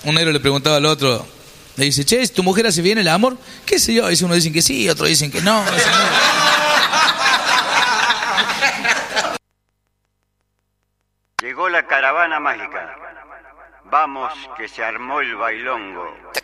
un negro le preguntaba al otro, le dice, che, ¿tu mujer hace bien el amor? ¿Qué sé yo? Dice, uno dicen que sí, otros dicen que no. Llegó la caravana mágica. Vamos, que se armó el bailongo.